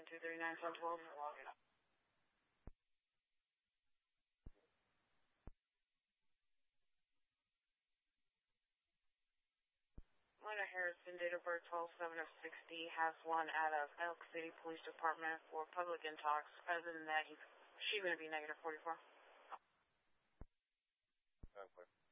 Lincoln 239 12. Lena Harrison, date of birth 12/7 of 60, has one out of Elk City Police Department for public intox. Other than that, she's going to be negative 44. Okay.